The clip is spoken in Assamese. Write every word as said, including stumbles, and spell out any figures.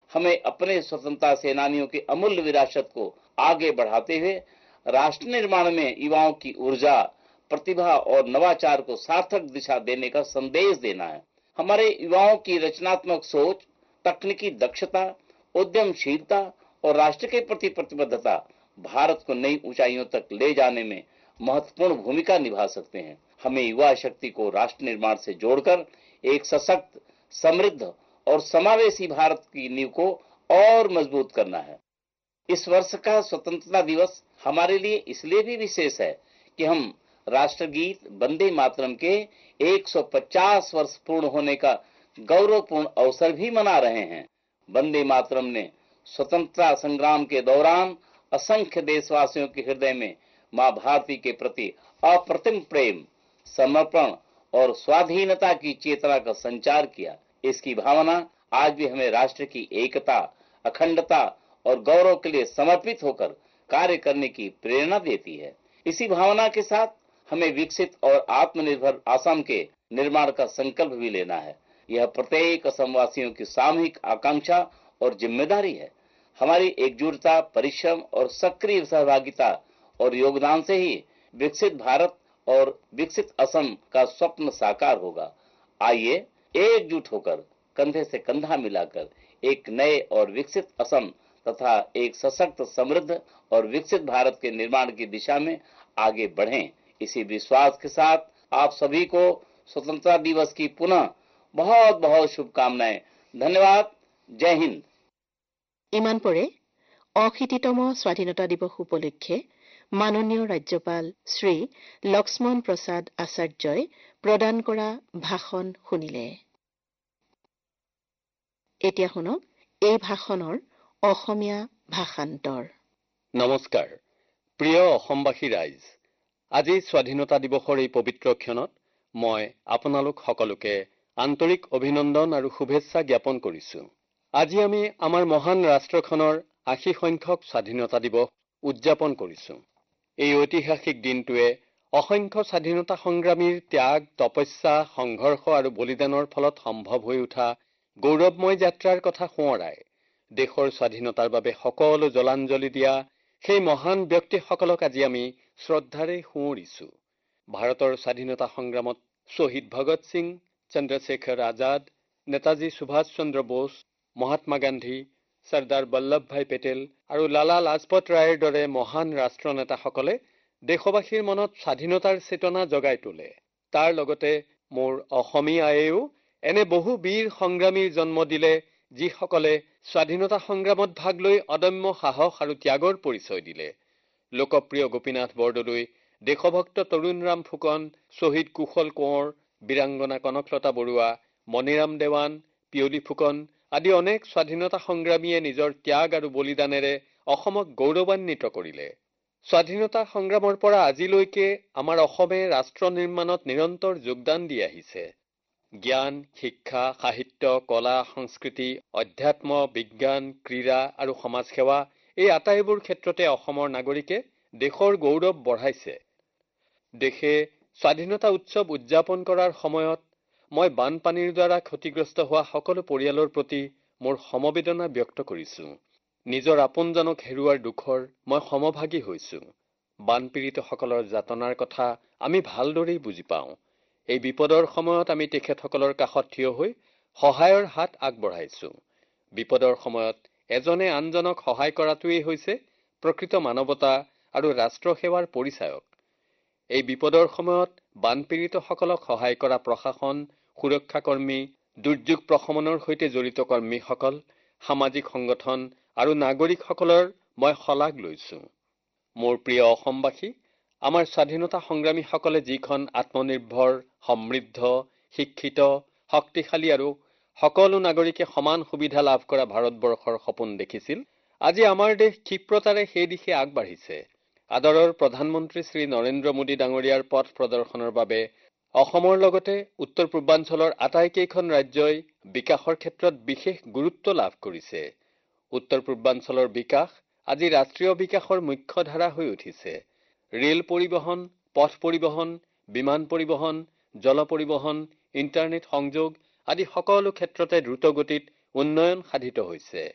हमें अपने स्वतंत्रता सेनानियों की अमूल्य विरासत को आगे बढ़ाते हुए राष्ट्र निर्माण में युवाओं की ऊर्जा, प्रतिभा और नवाचार को सार्थक दिशा देने का संदेश देना है। हमारे युवाओं की रचनात्मक सोच, तकनीकी दक्षता, उद्यमशीलता और राष्ट्र के प्रति प्रतिबद्धता भारत को नई ऊंचाइयों तक ले जाने में महत्वपूर्ण भूमिका निभा सकते हैं। हमें युवा शक्ति को राष्ट्र निर्माण से जोड़कर एक सशक्त, समृद्ध और समावेशी भारत की नींव को और मजबूत करना है। इस वर्ष का स्वतंत्रता दिवस हमारे लिए इसलिए भी विशेष है कि हम राष्ट्रगीत वंदे मातरम के एक सौ पचास वर्ष पूर्ण होने का गौरवपूर्ण अवसर भी मना रहे हैं। वंदे मातरम ने स्वतंत्रता संग्राम के दौरान असंख्य देशवासियों के हृदय में मां भारती के प्रति अप्रतिम प्रेम, समर्पण और स्वाधीनता की चेतना का संचार किया। इसकी भावना आज भी हमें राष्ट्र की एकता, अखंडता और गौरव के लिए समर्पित होकर कार्य करने की प्रेरणा देती है। इसी भावना के साथ हमें विकसित और आत्मनिर्भर असम के निर्माण का संकल्प भी लेना है। यह प्रत्येक असमवासियों की सामूहिक आकांक्षा और जिम्मेदारी है। हमारी एकजुटता, परिश्रम और सक्रिय सहभागिता और योगदान से ही विकसित भारत और विकसित असम का स्वप्न साकार होगा। आइए एकजुट होकर, कंधे से कंधा मिलाकर एक नए और विकसित असम तथा एक सशक्त, समृद्ध और विकसित भारत के निर्माण की दिशा में आगे बढ़ें। इसी विश्वास के साथ आप सभी को स्वतंत्रता दिवस की पुनः बहुत बहुत शुभकामनाएं। धन्यवाद। जय हिंद। ইমান পৰে অশীতিতম স্বাধীনতা দিৱস উপলক্ষে মাননীয় ৰাজ্যপাল শ্ৰী লক্ষ্মণ প্ৰসাদ আচাৰ্যই প্ৰদান কৰা ভাষণ শুনিলে। এতিয়া শুনক এই ভাষণৰ অসমীয়া ভাষান্তৰ। নমস্কাৰ প্ৰিয় অসমবাসী ৰাইজ, আজি স্বাধীনতা দিৱসৰ এই পবিত্ৰ ক্ষণত মই আপোনালোক সকলোকে আন্তৰিক অভিনন্দন আৰু শুভেচ্ছা জ্ঞাপন কৰিছো। আজি আমি আমাৰ মহান ৰাষ্ট্ৰখনৰ আশী সংখ্যক স্বাধীনতা দিৱস উদযাপন কৰিছো। এই ঐতিহাসিক দিনটোৱে অসংখ্য স্বাধীনতা সংগ্ৰামীৰ ত্যাগ, তপস্যা, সংঘৰ্ষ আৰু বলিদানৰ ফলত সম্ভৱ হৈ উঠা গৌৰৱময় যাত্ৰাৰ কথা সোঁৱৰায়। দেশৰ স্বাধীনতাৰ বাবে সকলো জলাঞ্জলি দিয়া সেই মহান ব্যক্তিসকলক আজি আমি শ্ৰদ্ধাৰে সোঁৱৰিছো। ভাৰতৰ স্বাধীনতা সংগ্ৰামত শ্বহীদ ভগৎ সিং, চন্দ্ৰশেখৰ আজাদ, নেতাজী সুভাষ চন্দ্ৰ বোস, মহাত্মা গান্ধী, চৰ্দাৰ বল্লভ ভাই পেটেল আৰু লালা লাজপত ৰায়ৰ দৰে মহান ৰাষ্ট্ৰনেতাসকলে দেশবাসীৰ মনত স্বাধীনতাৰ চেতনা জগাই তোলে। তাৰ লগতে মোৰ অসমী আয়েও এনে বহু বীৰ সংগ্ৰামীৰ জন্ম দিলে, যিসকলে স্বাধীনতা সংগ্ৰামত ভাগ লৈ অদম্য সাহস আৰু ত্যাগৰ পৰিচয় দিলে। লোকপ্ৰিয় গোপীনাথ বৰদলৈ, দেশভক্ত তৰুণৰাম ফুকন, শ্বহীদ কুশল কোঁৱৰ, বীৰাংগনা কনকলতা বৰুৱা, মণিৰাম দেৱান, পিয়লি ফুকন আদি অনেক স্বাধীনতা সংগ্ৰামীয়ে নিজৰ ত্যাগ আৰু বলিদানেৰে অসমক গৌৰৱান্বিত কৰিলে। স্বাধীনতা সংগ্ৰামৰ পৰা আজিলৈকে আমাৰ অসমে ৰাষ্ট্ৰ নিৰ্মাণত নিৰন্তৰ যোগদান দি আহিছে। জ্ঞান, শিক্ষা, সাহিত্য, কলা, সংস্কৃতি, অধ্যাত্ম, বিজ্ঞান, ক্ৰীড়া আৰু সমাজসেৱা এই আটাইবোৰ ক্ষেত্ৰতে অসমৰ নাগৰিকে দেশৰ গৌৰৱ বঢ়াইছে। দেশে স্বাধীনতা উৎসৱ উদযাপন কৰাৰ সময়ত মই বানপানীৰ দ্বাৰা ক্ষতিগ্ৰস্ত হোৱা সকলো পৰিয়ালৰ প্ৰতি মোৰ সমবেদনা ব্যক্ত কৰিছো। নিজৰ আপোনজনক হেৰুৱাৰ দুখৰ মই সমভাগী হৈছো। বানপীড়িতসকলৰ যাতনাৰ কথা আমি ভালদৰেই বুজি পাওঁ। এই বিপদৰ সময়ত আমি তেখেতসকলৰ কাষত থিয় হৈ সহায়ৰ হাত আগবঢ়াইছো। বিপদৰ সময়ত এজনে আনজনক সহায় কৰাটোৱেই হৈছে প্ৰকৃত মানৱতা আৰু ৰাষ্ট্ৰসেৱাৰ পৰিচায়ক। এই বিপদৰ সময়ত বানপীড়িতসকলক সহায় কৰা প্ৰশাসন, সুৰক্ষাকৰ্মী, দুৰ্যোগ প্ৰশমনৰ সৈতে জড়িত কৰ্মীসকল, সামাজিক সংগঠন আৰু নাগৰিকসকলৰ মই শলাগ লৈছো। মোৰ প্ৰিয় অসমবাসী, আমাৰ স্বাধীনতা সংগ্ৰামীসকলে যিখন আত্মনিৰ্ভৰ, সমৃদ্ধ, শিক্ষিত, শক্তিশালী আৰু সকলো নাগৰিকে সমান সুবিধা লাভ কৰা ভাৰতবৰ্ষৰ সপোন দেখিছিল, আজি আমাৰ দেশ ক্ষিপ্ৰতাৰে সেই দিশে আগবাঢ়িছে। আদৰৰ প্ৰধানমন্ত্ৰী শ্ৰী নৰেন্দ্ৰ মোদী ডাঙৰীয়াৰ পথ প্ৰদৰ্শনৰ বাবে অসমৰ লগতে উত্তৰ পূৰ্বাঞ্চলৰ আটাইকেইখন ৰাজ্যই বিকাশৰ ক্ষেত্ৰত বিশেষ গুৰুত্ব লাভ কৰিছে। উত্তৰ পূৰ্বাঞ্চলৰ বিকাশ আজি ৰাষ্ট্ৰীয় বিকাশৰ মুখ্য ধাৰা হৈ উঠিছে। ৰেল পৰিবহণ, পথ পৰিবহণ, বিমান পৰিবহণ, জল পৰিবহণ, ইণ্টাৰনেট সংযোগ আদি সকলো ক্ষেত্ৰতে দ্ৰুতগতিত উন্নয়ন সাধিত হৈছে।